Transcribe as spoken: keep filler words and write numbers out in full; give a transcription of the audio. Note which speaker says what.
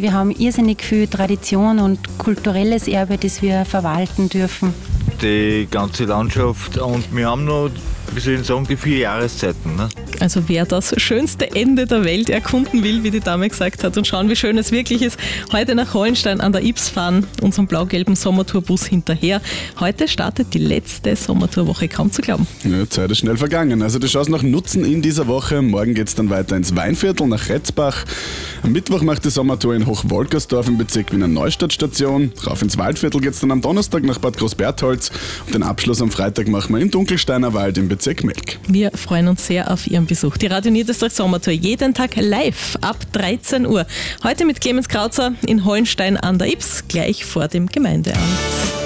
Speaker 1: Wir haben irrsinnig viel Tradition und kulturelles Erbe, das wir verwalten dürfen.
Speaker 2: Die ganze Landschaft und wir haben noch, wie soll ich sagen, die vier Jahreszeiten. Ne?
Speaker 3: Also wer das schönste Ende der Welt erkunden will, wie die Dame gesagt hat, und schauen, wie schön es wirklich ist, heute nach Hohenstein an der Ybbs fahren, unserem blau-gelben Sommertourbus hinterher. Heute startet die letzte Sommertourwoche, kaum zu glauben.
Speaker 4: Ja, die Zeit ist schnell vergangen. Also die Chance noch nutzen in dieser Woche. Morgen geht es dann weiter ins Weinviertel nach Retzbach. Am Mittwoch macht die Sommertour in Hochwolkersdorf im Bezirk Wiener Neustadt Station. Rauf ins Waldviertel geht es dann am Donnerstag nach Bad Großbertholz. Und den Abschluss am Freitag machen wir in Dunkelsteiner Wald im Bezirk Melk.
Speaker 3: Wir freuen uns sehr auf Ihren Besuch. Die Radio Niederösterreich Sommertour jeden Tag live ab dreizehn Uhr. Heute mit Clemens Krautzer in Hohenstein an der Ybbs, gleich vor dem Gemeindeamt.